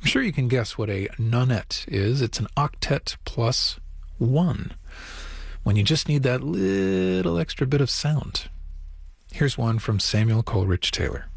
I'm sure you can guess what a nonet is. It's an octet plus 1, when you just need that little extra bit of sound. Here's one from Samuel Coleridge Taylor.